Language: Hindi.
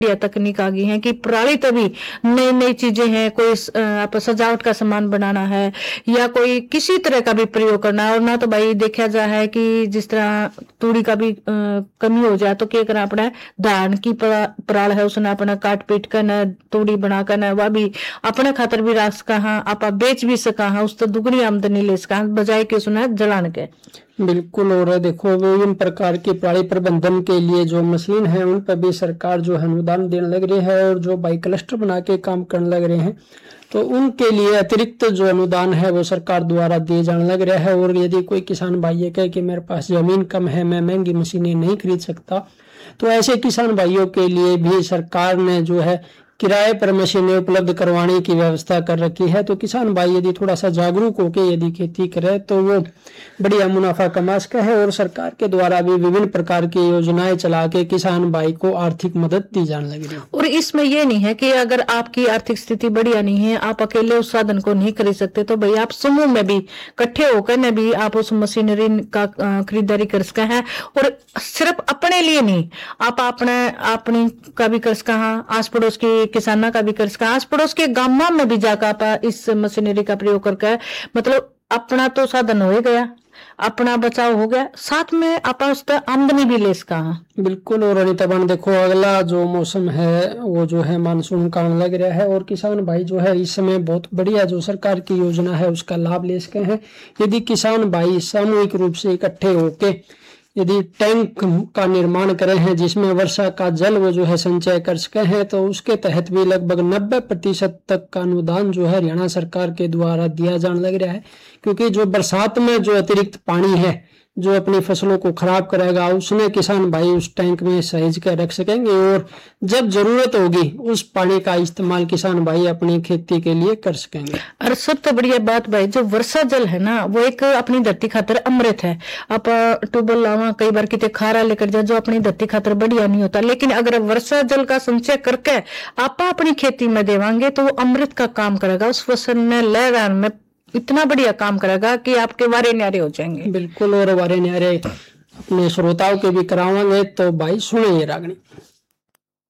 या तकनीक आ गई है कि पराली तभी नई नई चीजें हैं, कोई आप सजावट का सामान बनाना है या कोई किसी तरह का भी प्रयोग करना है। और ना तो भाई देखा जा है कि जिस तरह तूड़ी का भी कमी हो जाए तो क्या करना अपना धान की पराल है उसने अपना काट पीट कर न तूड़ी बना कर न वह भी अपने खातर भी राख सका, आप बेच भी सका, उस तो दुगनी आमदनी ले सका बजाय के उसने जलान के। बिल्कुल। और देखो विभिन्न प्रकार की पराली प्रबंधन के लिए जो मशीन है उन पर भी सरकार जो है अनुदान देने लग रही है और जो बाई क्लस्टर बना के काम करने लग रहे हैं तो उनके लिए अतिरिक्त जो अनुदान है वो सरकार द्वारा दिए जाने लग रहा है। और यदि कोई किसान भाई ये कहे कि मेरे पास जमीन कम है, मैं महंगी मशीनें नहीं खरीद सकता, तो ऐसे किसान भाइयों के लिए भी सरकार ने जो है किराए पर मशीनें उपलब्ध करवाने की व्यवस्था कर रखी है। तो किसान भाई यदि थोड़ा सा जागरूक होकर यदि खेती करे तो वो बढ़िया मुनाफा कमा सका है। और सरकार के द्वारा भी विभिन्न प्रकार की योजनाएं चला के किसान भाई को आर्थिक मदद दी जाने लगी है। और इसमें ये नहीं है कि अगर आपकी आर्थिक स्थिति बढ़िया नहीं है, आप अकेले उस साधन को नहीं खरीद सकते, तो भाई आप समूह में भी इकट्ठे होकर ने भी आप उस मशीनरी का खरीदारी कर सका है। और सिर्फ अपने लिए नहीं, आप अपनी का भी कर सका, आस पड़ोस के किसाना का भी कर सका, आस पड़ोस के गांव में भी जाकर आप इस मशीनरी का प्रयोग करके मतलब अपना तो साधन हो गया, अपना बचाव हो गया, साथ में आप उस पर आमदनी भी ले सका। बिल्कुल। और अनिता बहन देखो अगला जो मौसम है वो जो है मानसून का आने लग रहा है और किसान भाई जो है इस समय बहुत बढ़िया जो सरकार की योजना है उसका लाभ ले सके हैं। यदि किसान भाई सामूहिक रूप से इकट्ठे होके यदि टैंक का निर्माण करे हैं जिसमें वर्षा का जल वो जो है संचय कर सके हैं तो उसके तहत भी लगभग 90% तक का अनुदान जो है हरियाणा सरकार के द्वारा दिया जाने लग रहा है। क्योंकि जो बरसात में जो अतिरिक्त पानी है जो अपनी फसलों को खराब करेगा उसमें किसान भाई उस टैंक में सहेज कर रख सकेंगे और जब जरूरत होगी उस पानी का इस्तेमाल किसान भाई अपनी खेती के लिए कर सकेंगे। और सबसे बढ़िया बात भाई जो वर्षा जल है ना वो एक अपनी धरती खातर अमृत है। आप ट्यूबवेल लावा कई बार कितने खारा लेकर जाए जो अपनी धरती खातर बढ़िया नहीं होता, लेकिन अगर वर्षा जल का संचय करके आप अपनी खेती में देवांगे तो वो अमृत का काम करेगा, उस फसल में लहरान में इतना बढ़िया काम करेगा कि आपके वारे न्यारे हो जाएंगे। बिल्कुल। और वारे न्यारे अपने श्रोताओं के भी करावांगे तो भाई सुने ये रागनी।